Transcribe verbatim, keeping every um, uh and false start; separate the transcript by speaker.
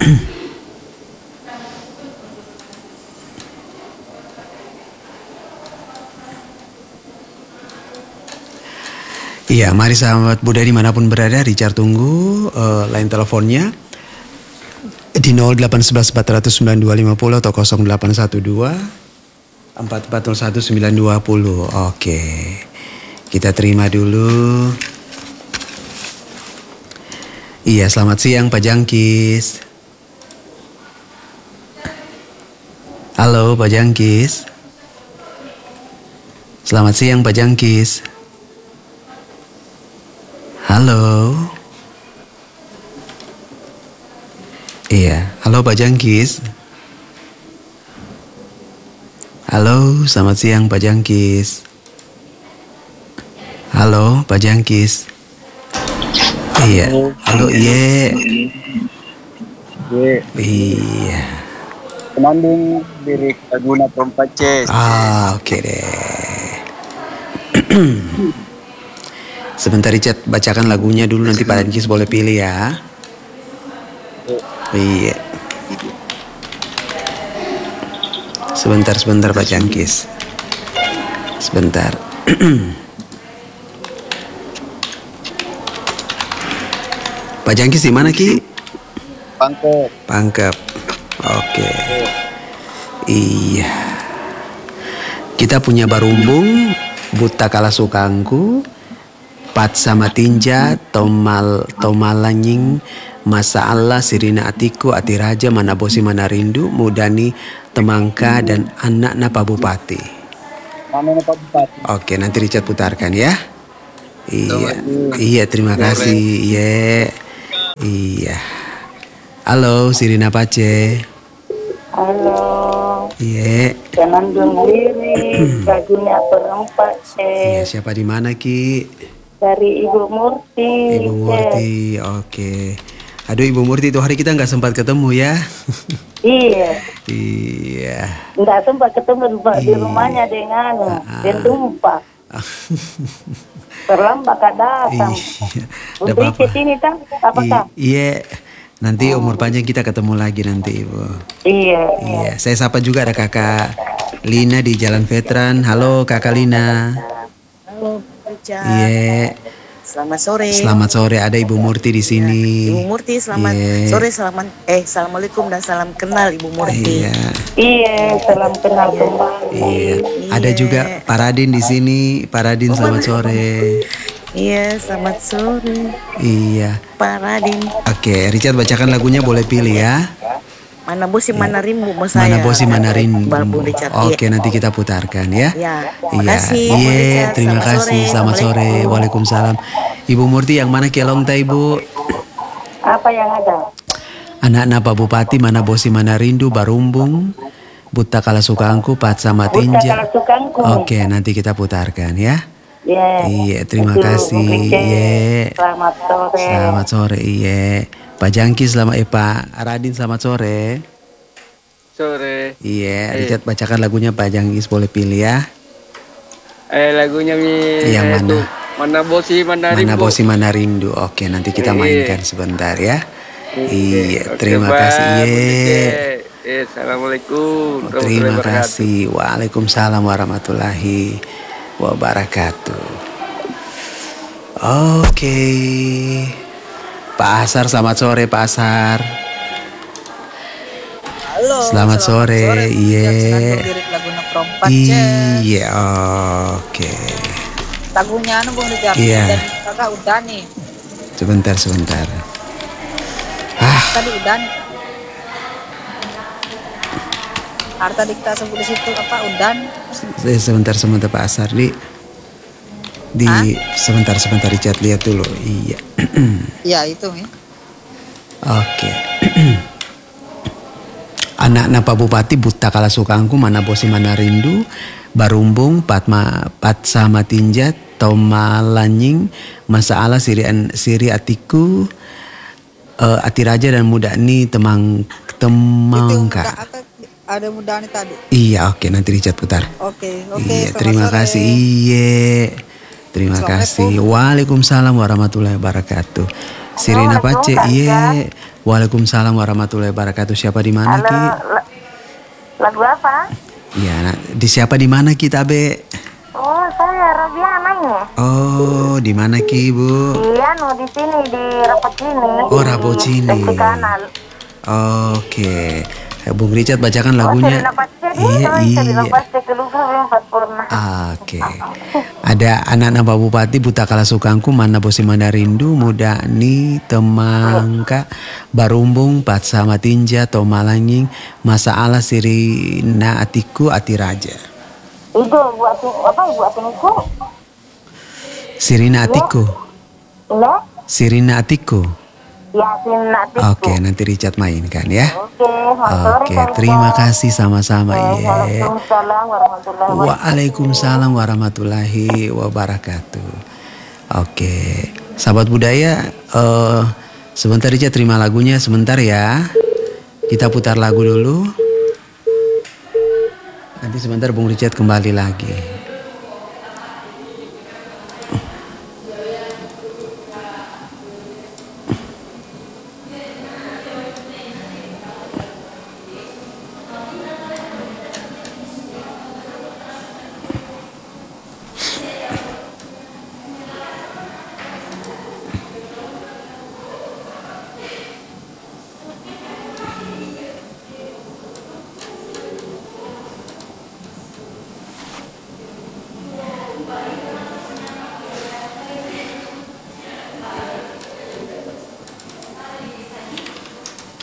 Speaker 1: Iya, mari sahabat Buddha dimanapun berada, Richard tunggu uh, line teleponnya di nol delapan satu satu empat nol sembilan dua lima nol atau nol delapan satu dua empat empat nol satu sembilan dua nol. Oke, kita terima dulu. Iya, selamat siang Pak Jangkis. Halo Pak Jangkis. Selamat siang Pak Jangkis. Halo. Iya, halo Pak Jangkis. Halo, selamat siang Pak Jangkis. Halo Pak Jangkis. Iya, halo Iye. Iya.
Speaker 2: Penanding diri Laguna Perempat C.
Speaker 1: Ah, oke okay deh. Sebentar Richard, bacakan lagunya dulu, nanti Pak Jangkis boleh pilih ya. Iya. Sebentar, sebentar Pak Jangkis. Sebentar. Pak Jangkis di mana Ki?
Speaker 2: Pangkep.
Speaker 1: Pangkep. Oke. Iya. Kita punya Barumbung, Buta Kala Sukangku, Pat sama Tinja, Tomal Tomalanying, Masa Allah, Sirina Atiku, Ati Raja, Mana Bosi Mana Rindu, Mudani, Temangka, dan Anak Napa Bupati.
Speaker 2: Anak Napa Bupati.
Speaker 1: Oke, nanti Richard putarkan ya. Iya, iya terima kasih. Iya, iya. Halo, Sirina Pace.
Speaker 3: Halo.
Speaker 1: Iya.
Speaker 3: Penandung diri Laguna Perempat C.
Speaker 1: Iya, siapa di mana Ki?
Speaker 3: Dari Ibu Murti.
Speaker 1: Ibu Murti, oke. Aduh Ibu Murti, itu hari kita nggak sempat ketemu ya.
Speaker 3: Iya.
Speaker 1: Iya.
Speaker 3: Nggak sempat ketemu di
Speaker 1: Iya.
Speaker 3: rumahnya dengan
Speaker 1: Ah.
Speaker 3: dan tumpah. Terlambat kak datang.
Speaker 1: Iya. Nggak
Speaker 3: Putri
Speaker 1: apa-apa.
Speaker 3: sini tak? Apakah?
Speaker 1: I- Iya. Nanti umur panjang kita ketemu lagi nanti Ibu.
Speaker 3: Iya.
Speaker 1: Iya. Saya sapa juga ada Kakak Lina di Jalan Veteran. Halo Kakak Lina.
Speaker 4: Halo, Richard.
Speaker 1: Iya.
Speaker 4: Selamat sore.
Speaker 1: Selamat sore, ada Ibu Murti di sini.
Speaker 4: Ibu Murti, selamat
Speaker 1: Iya.
Speaker 4: sore, selamat eh assalamualaikum dan salam kenal Ibu Murti.
Speaker 1: Iya.
Speaker 3: Iya. Salam kenal kembali.
Speaker 1: Iya. Ada juga Pak Radin di sini. Pak Radin, selamat sore.
Speaker 4: Iya, selamat sore
Speaker 1: Iya.
Speaker 4: Pak Radin.
Speaker 1: Oke, Richard bacakan lagunya, boleh pilih ya.
Speaker 4: Mana bosi mana rimbu mau saya.
Speaker 1: Mana bosi mana rindu.
Speaker 4: Balbun Richard.
Speaker 1: Oke, nanti kita putarkan ya.
Speaker 4: Ya.
Speaker 1: Iya.
Speaker 4: Makasih.
Speaker 1: Iya,
Speaker 4: Richard.
Speaker 1: terima
Speaker 4: Selamat
Speaker 1: kasih.
Speaker 4: sore.
Speaker 1: Selamat sore.
Speaker 4: Assalamualaikum.
Speaker 1: Waalaikumsalam. Ibu Murti yang mana kelong ta Ibu?
Speaker 3: Apa yang ada?
Speaker 1: Anak Napa Bupati, mana bosi mana rindu, Barumbung, Buta Kala Sukangku, Pat sama
Speaker 3: Buta
Speaker 1: Tinja.
Speaker 3: Kala Sukangku.
Speaker 1: Oke, nanti kita putarkan ya.
Speaker 3: Iya.
Speaker 1: Iya, terima
Speaker 3: Itu,
Speaker 1: kasih.
Speaker 3: Bu Rike.
Speaker 1: Iya.
Speaker 3: Selamat sore.
Speaker 1: Selamat sore. Iya. Pak Jangkis selamat eh Pak Radin selamat sore.
Speaker 2: Sore.
Speaker 1: Iya, Richard bacakan lagunya Pak Jangkis, boleh pilih ya.
Speaker 2: Eh lagunya mi.
Speaker 1: Yang
Speaker 2: eh,
Speaker 1: mana?
Speaker 2: tuh, mana bosi mana
Speaker 1: Mana
Speaker 2: rimbu.
Speaker 1: bosi mana rindu. Oke, nanti kita
Speaker 2: Iya.
Speaker 1: mainkan sebentar ya. Iya,
Speaker 2: Oke,
Speaker 1: terima
Speaker 2: Pak,
Speaker 1: kasih.
Speaker 2: Bu
Speaker 1: Iya.
Speaker 2: Rike. Eh, assalamualaikum.
Speaker 1: Oh, terima kasih. Waalaikumsalam warahmatullahi wabarakatuh. Oke. Pak Asar, selamat sore Pak Asar.
Speaker 4: Halo.
Speaker 1: Selamat sore. Iya.
Speaker 4: Senandung diri Laguna Perempat C.
Speaker 1: Iya, oke.
Speaker 4: Lagunya anu Bung Richard.
Speaker 1: Iya.
Speaker 4: Dan kakak udah nih.
Speaker 1: Sebentar, sebentar. Ah,
Speaker 4: Tadi udah. Harta dikta sebut di situ apa udan?
Speaker 1: se- sebentar, sebentar Pak Asar di di
Speaker 4: Hah?
Speaker 1: sebentar, sebentar Richard lihat dulu. Iya.
Speaker 4: Ya itu nih.
Speaker 1: Oke. Anak Napa Bupati, Buta Kala Sukangku, Mana Bosi Mana Rindu, Barumbung, Patma Pat sama Tinja, Tomalanying, Masa Allah, Siri, Siri Atiku, uh, Ati Raja dan Mudani Temang Temangka.
Speaker 4: Itu muda, ada muda nih tadi.
Speaker 1: Iya, oke, nanti Richard putar.
Speaker 4: Oke, oke.
Speaker 1: Iya,
Speaker 4: selamat
Speaker 1: terima
Speaker 4: sore.
Speaker 1: kasih. Iya. Terima
Speaker 4: Assalamualaikum.
Speaker 1: kasih. Waalaikumsalam warahmatullahi wabarakatuh. Sirina Pace,
Speaker 3: Waalaikumsalam,
Speaker 1: iya. Waalaikumsalam warahmatullahi wabarakatuh. Siapa di mana
Speaker 3: Halo,
Speaker 1: Ki?
Speaker 3: la- lagu apa?
Speaker 1: Iya, nah, di siapa di mana Ki Tabe?
Speaker 3: Oh, saya Rabia namanya.
Speaker 1: Oh, di mana Ki, Bu?
Speaker 3: Iya, no di sini di Rapocini.
Speaker 1: Oh, Rapocini.
Speaker 3: Di Seksi Kanal.
Speaker 1: Oke. Bung Richard bacakan
Speaker 3: Oh,
Speaker 1: lagunya.
Speaker 3: Serina Pace,
Speaker 1: Iya,
Speaker 3: Serina
Speaker 1: iya.
Speaker 3: Pace keluar empat purna.
Speaker 1: Oke. Ada anak-anak Pak Bupati Buta Kala Sukangku Mana Bosi Mandarindu Muda Ni Temangka Barumbung Pat Sama Tinja Tomalanging Masa Ala Sirina Atiku Atiraja.
Speaker 3: Itu buat apa buat tingku?
Speaker 1: Sirina Atiku.
Speaker 3: Iya?
Speaker 1: Sirina Atiku.
Speaker 3: Yasin Natiku.
Speaker 1: Oke, nanti Richard mainkan ya.
Speaker 3: Oke, sore,
Speaker 1: Oke,
Speaker 3: Kang
Speaker 1: terima
Speaker 3: Bang.
Speaker 1: kasih sama-sama
Speaker 3: Eh,
Speaker 1: ya.
Speaker 3: Waalaikumsalam warahmatullahi wabarakatuh.
Speaker 1: Waalaikumsalam warahmatullahi wabarakatuh. Oke, sahabat budaya, eh sebentar aja terima lagunya sebentar ya. Kita putar lagu dulu. Nanti sebentar Bung Richard kembali lagi.